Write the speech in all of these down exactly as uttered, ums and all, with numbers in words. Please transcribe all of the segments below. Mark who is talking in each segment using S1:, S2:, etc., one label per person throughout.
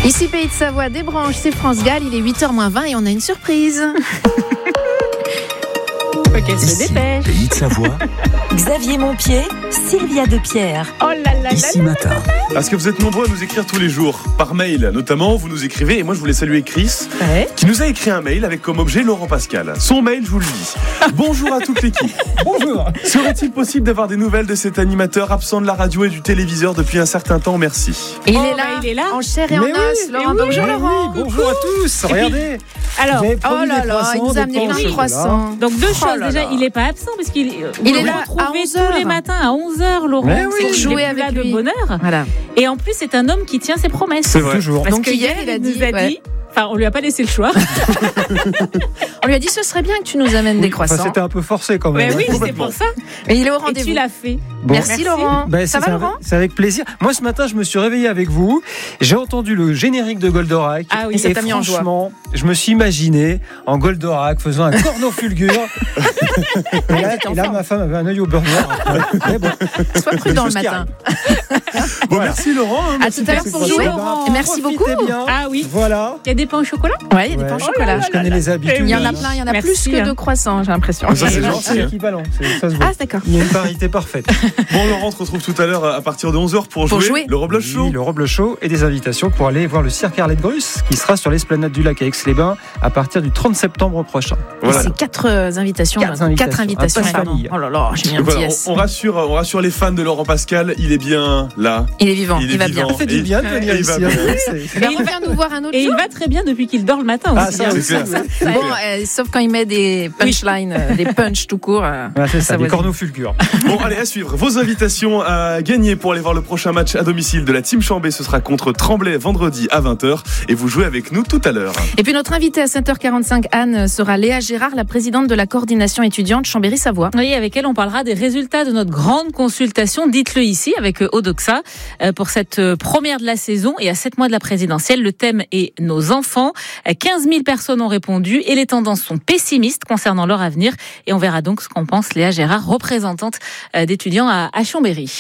S1: Ici Pays de Savoie, des branches, c'est France Gall, il est huit heures moins vingt et on a une surprise.
S2: Faut qu'elle se dépêche.
S3: Pays de Savoie.
S4: Xavier Montpied, Sylvia Depierre.
S2: Oh là là là
S3: Ici
S2: là.
S3: matin.
S5: Parce que vous êtes nombreux à nous écrire tous les jours, par mail notamment, vous nous écrivez, et moi je voulais saluer Chris,
S2: Ouais.
S5: qui nous a écrit un mail avec comme objet Laurent Pascal. Son mail, je vous le dis. Bonjour à toute l'équipe.
S2: Bonjour.
S5: Serait-il possible d'avoir des nouvelles de cet animateur absent de la radio et du téléviseur depuis un certain temps? Merci.
S1: Et il,
S2: Oh,
S1: est là,
S2: bah, il est là.
S1: en chair et
S6: Mais
S1: en
S6: oui,
S1: os. Laurent,
S2: mais oui,
S1: bonjour
S6: Mais
S1: Laurent.
S6: oui, bonjour à tous. Regardez.
S2: Alors,
S6: Vous avez
S1: Oh
S6: promis
S1: là
S6: des
S1: là, il
S6: croissants,
S1: nous a
S6: des
S1: amené
S6: pains au
S1: plein de
S6: chocolat.
S1: croissants.
S2: donc deux
S1: Oh
S2: choses.
S1: là
S2: Déjà,
S1: là.
S2: il n'est pas absent parce qu'il
S1: Il
S2: vous
S1: est
S2: le
S1: là à
S2: retrouvez
S1: onze
S2: tous
S1: heures.
S2: les matins à onze heures, Laurent.
S6: Mais oui.
S2: C'est
S1: Pour
S2: qu'il
S1: jouer
S2: est
S1: avec
S2: là de
S1: lui.
S2: bonheur.
S1: Voilà.
S2: Et en plus, c'est un homme qui tient ses promesses.
S5: C'est vrai.
S6: Toujours.
S2: Parce
S1: Donc
S2: que
S1: hier,
S2: hier,
S1: il a
S2: il
S1: dit,
S2: nous a
S1: ouais.
S2: dit. Enfin, on lui a pas laissé le choix.
S1: On lui a dit ce serait bien que tu nous amènes des
S6: Enfin,
S1: croissants.
S6: c'était un peu forcé quand même.
S2: Mais oui, c'est
S5: complètement.
S2: pour ça.
S1: Et il est au
S2: Et
S1: rendez-vous.
S2: tu l'as fait.
S6: Bon.
S1: Merci,
S2: Merci.
S1: Laurent.
S6: Ben,
S1: ça
S6: c'est,
S1: va
S6: c'est-
S1: Laurent?
S6: c'est avec plaisir. Moi ce matin je me suis réveillé avec vous. J'ai entendu le générique de Goldorak.
S2: Ah oui,
S1: ça
S6: et
S1: t'a mis en joie.
S6: franchement, je me suis imaginé en Goldorak faisant un corno fulgure. et là,
S1: t'étais en
S6: et là,
S1: forme.
S6: ma femme avait un œil au beurre noir. après. Mais bon,
S1: Sois prudent le
S6: choses qui
S1: matin.
S5: Bon, merci Laurent. hein,
S1: À
S5: merci
S1: tout à l'heure
S5: ces
S1: pour
S5: croissants.
S1: jouer.
S2: Laurent.
S1: Et merci beaucoup.
S6: Profitez bien.
S2: Ah oui.
S6: Voilà.
S2: Il y a des pains au chocolat.
S1: Ouais, il y a des
S6: Ouais.
S1: pains au
S6: Oh
S1: chocolat.
S6: Je connais les habitudes.
S1: Il y en a
S2: Oui.
S1: plein, il y en a
S2: Merci,
S1: plus que
S2: hein.
S1: de croissants, j'ai l'impression.
S5: Ça, c'est
S6: C'est
S5: gentil, hein.
S6: équivalent. C'est- Ça se
S1: Ah,
S6: voit.
S1: d'accord.
S6: Il y a une parité parfaite.
S5: Bon, Laurent, on se retrouve tout à l'heure à partir de onze heures pour,
S1: Pour
S5: jouer,
S1: jouer.
S5: le Robles Show.
S6: Oui, le Robles Show et des invitations pour aller voir le cirque Arlette Bruce qui sera sur l'esplanade du lac à Aix-les-Bains à partir du trente septembre prochain.
S1: Et
S5: Voilà.
S1: c'est quatre euh, invitations.
S6: Quatre
S1: euh,
S6: invitations.
S1: Quatre invitations,
S6: Un pass
S1: pardon.
S6: famille.
S1: Oh là là, j'ai mis un
S5: Donc
S1: petit
S5: voilà,
S1: S.
S5: on, on rassure, on rassure les fans de Laurent Pascal, il est bien là.
S1: Il est vivant,
S5: Il
S1: il,
S5: est
S1: va
S5: vivant.
S1: bien.
S6: Ça fait du
S5: Et-
S6: bien de venir
S5: et il
S6: ici.
S5: va
S6: hein.
S5: bien.
S6: C'est-
S1: Il va revenir nous voir un autre
S2: Et il
S1: jour.
S2: va très bien depuis qu'il dort le matin
S6: Ah,
S2: aussi.
S6: ça,
S2: hein.
S6: oui,
S5: c'est clair.
S6: c'est-
S1: Bon, euh, sauf quand il met des punchlines, euh, des punchs tout court. euh,
S6: Ouais, c'est ça,
S1: ça
S6: des
S1: va
S6: corneaux fulgures.
S5: Bon, allez, à suivre. Vos invitations à gagner pour aller voir le prochain match à domicile de la Team Chambé. Ce sera contre Tremblay vendredi à vingt heures. Et vous jouez avec nous tout à l'heure.
S1: Et puis notre invitée à sept heures quarante-cinq, Anne, sera Léa Gérard, la présidente de la coordination étudiante Chambéry-Savoie.
S2: Oui, avec elle, on parlera des résultats de notre grande consultation, dites-le ici, avec euh, Odoxa, euh, pour cette euh, première de la saison et à sept mois de la présidentielle. Le thème est nos enfants. Euh, quinze mille personnes ont répondu et les tendances sont pessimistes concernant leur avenir. Et on verra donc ce qu'en pense Léa Gérard, représentante euh, d'étudiants à, à Chambéry.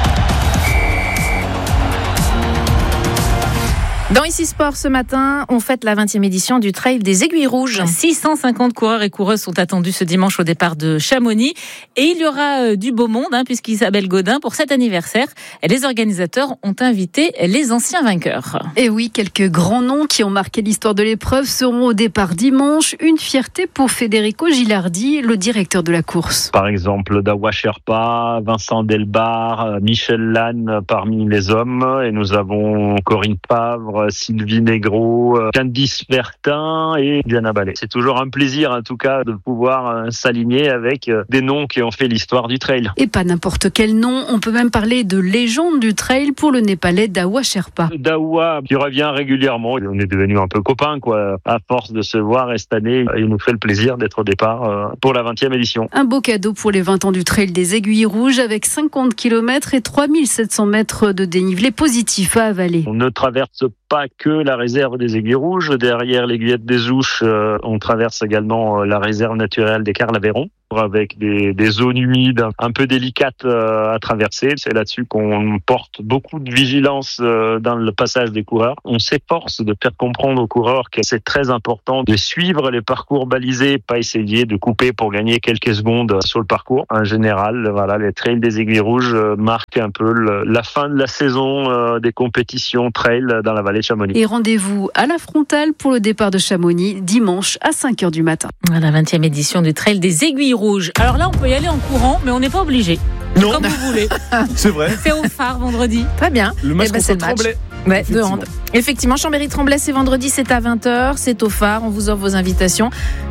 S1: Dans Ici Sport ce matin, on fête la vingtième édition du Trail des Aiguilles Rouges.
S2: six cent cinquante coureurs et coureuses sont attendus ce dimanche au départ de Chamonix. Et il y aura euh, du beau monde, hein, puisqu'Isabelle Godin, pour cet anniversaire, les organisateurs ont invité les anciens vainqueurs.
S7: Et oui, quelques grands noms qui ont marqué l'histoire de l'épreuve seront au départ dimanche. Une fierté pour Federico Gilardi, le directeur de la course.
S8: Par exemple, Dawa Sherpa, Vincent Delbar, Michel Lannes parmi les hommes. Et nous avons Corinne Pavre, Sylvie Negro, Candice Bertin et Diana Ballet. C'est toujours un plaisir, en tout cas, de pouvoir s'aligner avec des noms qui ont fait l'histoire du trail.
S7: Et pas n'importe quel nom, on peut même parler de légende du trail pour le Népalais Dawa Sherpa.
S8: Dawa, qui revient régulièrement. On est devenus un peu copains, quoi, à force de se voir. Et cette année, il nous fait le plaisir d'être au départ pour la vingtième édition.
S7: Un beau cadeau pour les vingt ans du Trail des Aiguilles Rouges avec cinquante kilomètres et trois mille sept cents mètres de dénivelé positif à avaler.
S8: On ne traverse pas que la réserve des Aiguilles Rouges. Derrière l'aiguillette des Ouches, euh, on traverse également euh, la réserve naturelle des Carles-Aveyron, avec des, des zones humides un peu délicates euh, à traverser. C'est là-dessus qu'on porte beaucoup de vigilance euh, dans le passage des coureurs. On s'efforce de faire comprendre aux coureurs que c'est très important de suivre les parcours balisés, pas essayer de couper pour gagner quelques secondes sur le parcours. En général, voilà, les trails des Aiguilles Rouges euh, marquent un peu le, la fin de la saison euh, des compétitions trail dans la vallée de Chamonix.
S7: Et rendez-vous à la frontale pour le départ de Chamonix dimanche à cinq heures du matin.
S2: La vingtième édition du Trail des Aiguilles Rouges. Alors là, on peut y aller en courant, mais on n'est pas obligé.
S5: Non,
S2: Comme vous voulez.
S5: c'est vrai.
S2: C'est au phare vendredi.
S1: Très bien.
S5: Le match
S1: Eh ben,
S5: contre
S1: c'est le match.
S5: Tremblay.
S1: Ouais, de
S5: Effectivement.
S1: hand. Effectivement, Chambéry-Tremblay, c'est vendredi, c'est à vingt heures, c'est au phare, on vous offre vos invitations.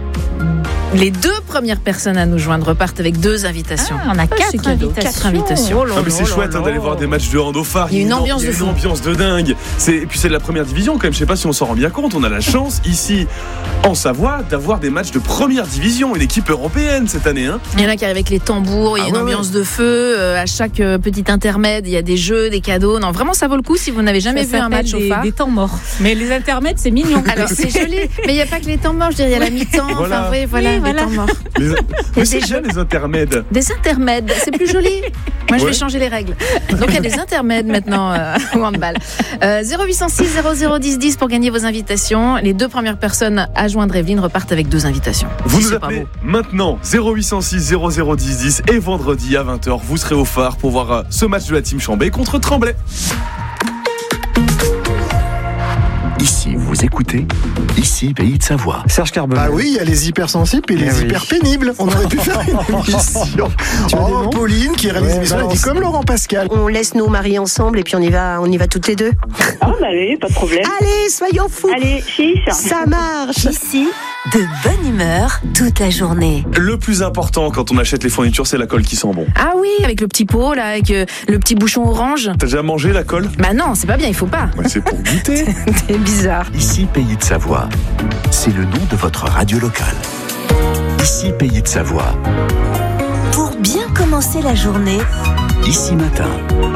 S1: Les deux premières personnes à nous joindre repartent avec deux invitations.
S2: Ah, on a quatre
S1: c'est cadeau,
S2: invitations.
S1: quatre invitations.
S2: Oh là
S5: Non mais
S2: là
S5: c'est
S2: là
S5: chouette hein,
S2: là.
S5: d'aller voir des matchs de hand au phare.
S1: Il y a une ambiance
S5: il y a
S1: de
S5: une
S1: fou.
S5: ambiance de dingue. C'est, et puis c'est de la première division quand même. Je sais pas si on s'en rend bien compte. On a la chance ici en Savoie d'avoir des matchs de première division, une équipe européenne cette année. Hein.
S1: Il y en a qui arrivent avec les tambours, il y a
S5: Ah
S1: une
S5: ouais,
S1: ambiance de feu. euh, à chaque euh, petit intermède, il y a des jeux, des cadeaux. Non, vraiment, ça vaut le coup si vous n'avez jamais
S2: Ça
S1: vu un match
S2: s'appelle
S1: au
S2: des,
S1: phare.
S2: des temps morts. Mais les intermèdes, c'est mignon.
S1: Alors, c'est joli, mais il n'y a pas que les temps morts, je dirais, il y a la mi-temps.
S5: Voilà.
S1: Enfin, oui, voilà.
S2: Oui, voilà.
S1: temps morts.
S5: Les...
S1: Et
S5: Mais c'est
S1: des
S5: bien les intermèdes.
S1: Des intermèdes, c'est plus joli. Moi, je
S5: Ouais.
S1: vais changer les règles. Donc, il y a des intermèdes maintenant euh, au handball. Euh, zéro huit cent six zéro zéro dix dix pour gagner vos invitations. Les deux premières personnes à joindre Evelyne repartent avec deux invitations.
S5: Vous
S1: Si
S5: nous
S1: c'est pas
S5: appelez
S1: beau.
S5: maintenant zéro huit cent six zéro zéro dix dix et vendredi à vingt heures, vous serez au phare pour voir euh, ce match de la team Chambé contre Tremblay.
S3: Ici, vous écoutez, ici, Pays de Savoie.
S6: Serge Carbonel.
S9: Ah oui, il y a les hypersensibles et les
S6: Eh oui.
S9: hyper pénibles. On aurait pu faire une émission.
S6: Tu as des
S9: Oh,
S6: noms
S9: Pauline qui réalise
S6: Ouais,
S9: l'émission, elle dit
S6: balance.
S9: comme Laurent Pascal.
S10: On laisse nos maris ensemble et puis on y va, on y va toutes les deux.
S11: Ah bah oui, pas de problème.
S10: Allez, soyons fous.
S11: Allez, six.
S10: Ça marche.
S4: Ici, de bonne humeur toute la journée.
S5: Le plus important quand on achète les fournitures, c'est la colle qui sent bon.
S1: Ah oui, avec le petit pot, là, avec euh, le petit bouchon orange.
S5: T'as déjà mangé la colle?
S1: Bah non, c'est pas bien, il faut pas.
S5: Ouais, c'est pour goûter.
S1: C'est bizarre.
S3: Ici, Pays de Savoie. C'est le nom de votre radio locale. Ici, Pays de Savoie.
S4: Pour bien commencer la journée,
S3: Ici Matin.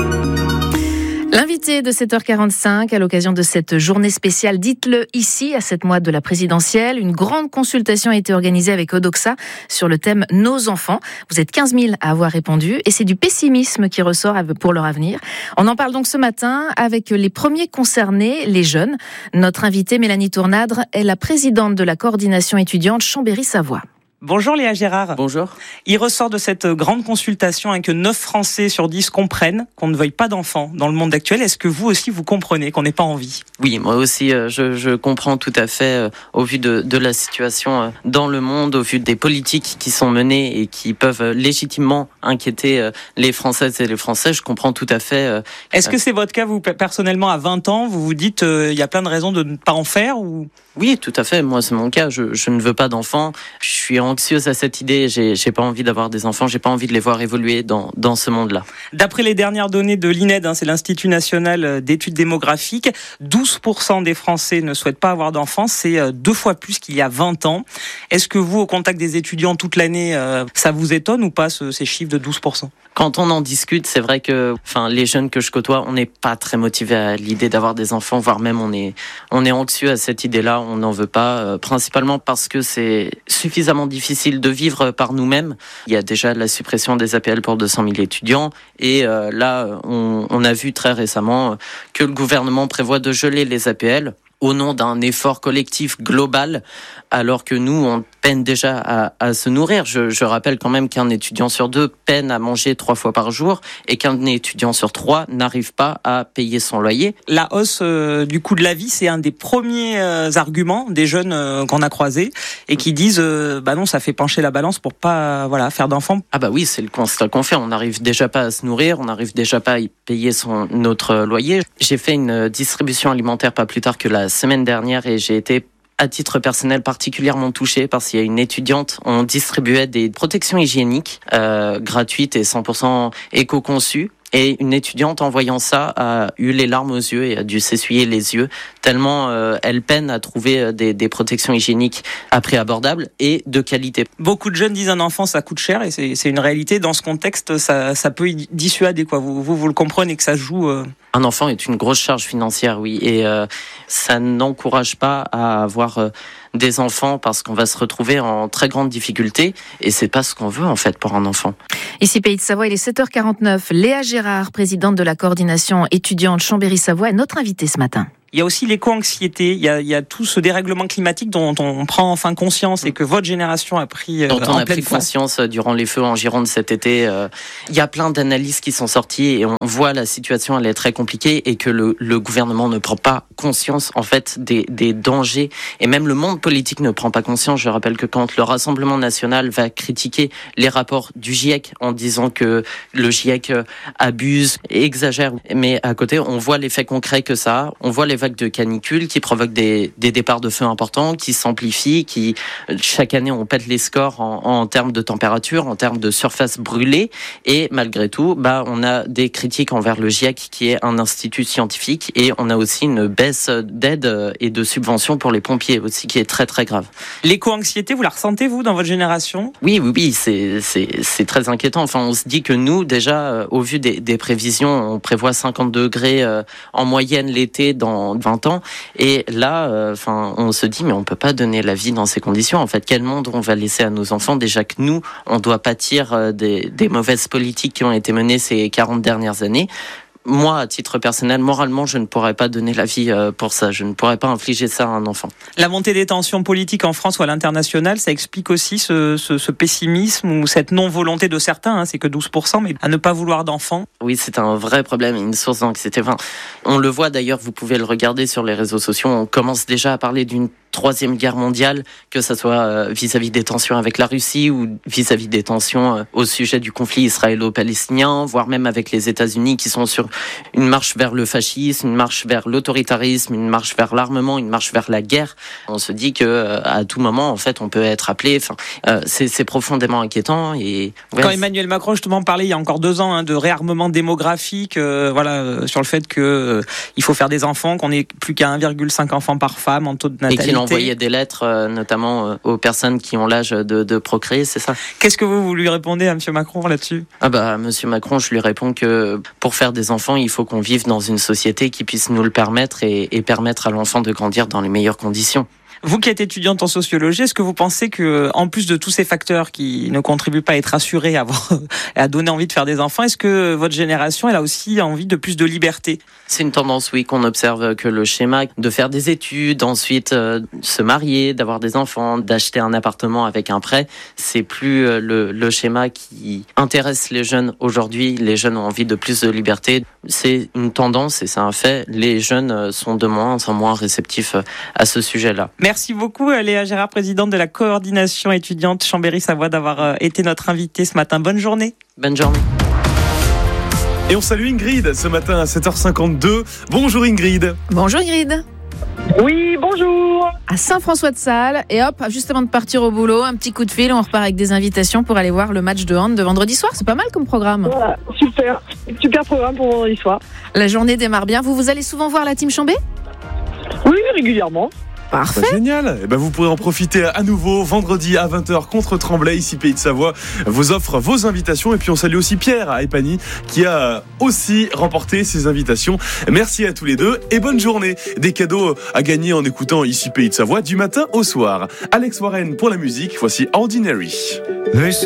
S1: L'invité de sept heures quarante-cinq à l'occasion de cette journée spéciale, dites-le ici, à sept mois de la présidentielle, une grande consultation a été organisée avec Odoxa sur le thème Nos enfants. Vous êtes quinze mille à avoir répondu et c'est du pessimisme qui ressort pour leur avenir. On en parle donc ce matin avec les premiers concernés, les jeunes. Notre invitée Mélanie Tournadre est la présidente de la coordination étudiante Chambéry-Savoie.
S12: Bonjour Léa Gérard.
S13: Bonjour.
S12: Il ressort de cette grande consultation hein, que neuf Français sur dix comprennent qu'on ne veuille pas d'enfants dans le monde actuel. Est-ce que vous aussi vous comprenez qu'on n'ait pas envie ?
S13: Oui, moi aussi, euh, je, je comprends tout à fait euh, au vu de, de la situation euh, dans le monde, au vu des politiques qui sont menées et qui peuvent euh, légitimement inquiéter euh, les Françaises et les Français. Je comprends tout à fait. Euh,
S12: Est-ce que c'est votre cas, vous, personnellement, à vingt ans, vous vous dites il euh, y a plein de raisons de ne pas en faire ou...
S13: Oui, tout à fait. Moi, c'est mon cas. Je, je ne veux pas d'enfants. Je suis anxieuse à cette idée. J'ai, j'ai pas envie d'avoir des enfants. J'ai pas envie de les voir évoluer dans, dans ce monde-là.
S12: D'après les dernières données de l'I N E D, hein, c'est l'Institut National d'études démographiques, douze pour cent des Français ne souhaitent pas avoir d'enfants. C'est deux fois plus qu'il y a vingt ans. Est-ce que vous, au contact des étudiants toute l'année, euh, ça vous étonne ou pas, ce, ces chiffres de douze pour cent ?
S13: Quand on en discute, c'est vrai que, enfin, les jeunes que je côtoie, on n'est pas très motivés à l'idée d'avoir des enfants, voire même on est, on est anxieux à cette idée-là. On n'en veut pas, euh, principalement parce que c'est suffisamment difficile de vivre par nous-mêmes. Il y a déjà la suppression des A P L pour deux cent mille étudiants, et euh, là, on, on a vu très récemment que le gouvernement prévoit de geler les A P L au nom d'un effort collectif global, alors que nous, on peine déjà à, à se nourrir. Je, je rappelle quand même qu'un étudiant sur deux peine à manger trois fois par jour et qu'un étudiant sur trois n'arrive pas à payer son loyer.
S12: La hausse euh, du coût de la vie, c'est un des premiers euh, arguments des jeunes euh, qu'on a croisés et qui disent euh, bah non, ça fait pencher la balance pour pas euh, voilà faire d'enfants.
S13: Ah bah oui, c'est le constat qu'on fait. On n'arrive déjà pas à se nourrir, on n'arrive déjà pas à y payer son notre loyer. J'ai fait une distribution alimentaire pas plus tard que la semaine dernière et j'ai été à titre personnel particulièrement touchée parce qu'il y a une étudiante, on distribuait des protections hygiéniques euh, gratuites et cent pour cent éco-conçues. Et une étudiante, en voyant ça, a eu les larmes aux yeux et a dû s'essuyer les yeux, tellement euh, elle peine à trouver des, des protections hygiéniques à prix abordable et de qualité.
S12: Beaucoup de jeunes disent un enfant, ça coûte cher, et c'est, c'est une réalité. Dans ce contexte, ça, ça peut dissuader, quoi. Vous, vous, vous le comprenez que ça joue... Euh...
S13: Un enfant est une grosse charge financière, oui, et euh, ça n'encourage pas à avoir... Euh, des enfants parce qu'on va se retrouver en très grande difficulté et c'est pas ce qu'on veut en fait pour un enfant.
S1: Ici Pays de Savoie, il est sept heures quarante-neuf. Léa Gérard, présidente de la coordination étudiante Chambéry-Savoie, est notre invitée ce matin.
S12: Il y a aussi l'éco-anxiété, il y a, il y a tout ce dérèglement climatique dont on prend enfin conscience et que votre génération a pris euh,
S13: dont on
S12: en
S13: a
S12: pleine
S13: pris conscience durant les feux en Gironde cet été. Euh, il y a plein d'analyses qui sont sorties et on voit la situation, elle est très compliquée et que le, le gouvernement ne prend pas conscience en fait des, des dangers et même le monde politique ne prend pas conscience. Je rappelle que quand le Rassemblement national va critiquer les rapports du GIEC en disant que le GIEC abuse et exagère, mais à côté on voit l'effet concret que ça a, on voit les vagues de canicule qui provoquent des, des départs de feu importants, qui s'amplifient, qui chaque année on pète les scores en, en termes de température, en termes de surface brûlée, et malgré tout, bah on a des critiques envers le GIEC qui est un institut scientifique, et on a aussi une baisse d'aide et de subventions pour les pompiers aussi qui est très très grave.
S12: L'éco-anxiété, vous la ressentez vous dans votre génération ?
S13: Oui, oui, oui, c'est c'est c'est très inquiétant. Enfin, on se dit que nous déjà, euh, au vu des, des prévisions, on prévoit cinquante degrés euh, en moyenne l'été dans pendant vingt ans. Et là, enfin, euh, on se dit, mais on peut pas donner la vie dans ces conditions. En fait, quel monde on va laisser à nos enfants? Déjà que nous, on doit pâtir des, des mauvaises politiques qui ont été menées ces quarante dernières années. Moi, à titre personnel, moralement, je ne pourrais pas donner la vie pour ça. Je ne pourrais pas infliger ça à un enfant.
S12: La montée des tensions politiques en France ou à l'international, ça explique aussi ce, ce, ce pessimisme ou cette non-volonté de certains, hein, c'est que douze pour cent, mais à ne pas vouloir d'enfants.
S13: Oui, c'est un vrai problème, une source d'anxiété. Enfin, on le voit d'ailleurs, vous pouvez le regarder sur les réseaux sociaux, on commence déjà à parler d'une troisième guerre mondiale, que ce soit vis-à-vis des tensions avec la Russie ou vis-à-vis des tensions au sujet du conflit israélo-palestinien, voire même avec les États-Unis qui sont sur une marche vers le fascisme, une marche vers l'autoritarisme, une marche vers l'armement, une marche vers la guerre. On se dit que à tout moment, en fait, on peut être appelé. Enfin, euh, c'est, c'est profondément inquiétant. Et
S12: ouais, quand Emmanuel Macron justement parlait il y a encore deux ans hein, de réarmement démographique, euh, voilà, euh, sur le fait que euh, il faut faire des enfants, qu'on n'ait plus qu'à un virgule cinq enfants par femme en taux de natalité.
S13: Il envoyait des lettres, euh, notamment euh, aux personnes qui ont l'âge de, de procréer, c'est ça.
S12: Qu'est-ce que vous, vous lui répondez à M. Macron là-dessus?
S13: Ah bah, M. Macron, je lui réponds que pour faire des enfants, il faut qu'on vive dans une société qui puisse nous le permettre et, et permettre à l'enfant de grandir dans les meilleures conditions.
S12: Vous qui êtes étudiante en sociologie, est-ce que vous pensez que, en plus de tous ces facteurs qui ne contribuent pas à être assurés, à, avoir, à donner envie de faire des enfants, est-ce que votre génération, elle a aussi envie de plus de liberté?
S13: C'est une tendance, oui, qu'on observe, que le schéma de faire des études, ensuite euh, se marier, d'avoir des enfants, d'acheter un appartement avec un prêt, c'est plus euh, le, le schéma qui intéresse les jeunes aujourd'hui. Les jeunes ont envie de plus de liberté. C'est une tendance et c'est un fait. Les jeunes sont de moins en moins réceptifs à ce sujet-là.
S12: Merci beaucoup Léa Gérard, présidente de la coordination étudiante Chambéry-Savoie, d'avoir été notre invitée ce matin. Bonne journée.
S13: Bonne journée.
S5: Et on salue Ingrid ce matin à sept heures cinquante-deux. Bonjour Ingrid.
S1: Bonjour Ingrid.
S11: Oui, bonjour.
S1: À Saint-François-de-Sales. Et hop, juste avant de partir au boulot, un petit coup de fil, on repart avec des invitations pour aller voir le match de hand de vendredi soir. C'est pas mal comme programme.
S11: Voilà, super. Super programme pour vendredi soir.
S1: La journée démarre bien. Vous, vous allez souvent voir la team Chambé?
S11: Oui, régulièrement.
S5: Parfait. Bah, génial. Et ben vous pourrez en profiter à nouveau vendredi à vingt heures contre Tremblay, ici Pays de Savoie. Vous offre vos invitations. Et puis on salue aussi Pierre à Epany qui a aussi remporté ses invitations. Merci à tous les deux et bonne journée. Des cadeaux à gagner en écoutant ici Pays de Savoie du matin au soir. Alex Warren pour la musique. Voici Ordinary.